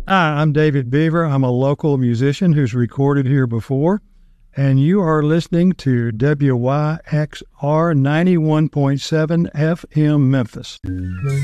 Hi, I'm David Beaver. I'm a local musician who's recorded here before, and you are listening to WYXR 91.7 FM Memphis.